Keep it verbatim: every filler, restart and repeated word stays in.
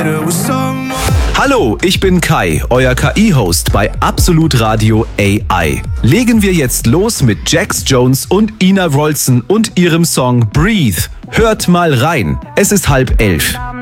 better with someone. Hallo, ich bin Kai, euer K I-Host bei Absolut Radio A I. Legen wir jetzt los mit Jax Jones und Ina Wroldsen und ihrem Song Breathe. Hört mal rein, es ist halb elf.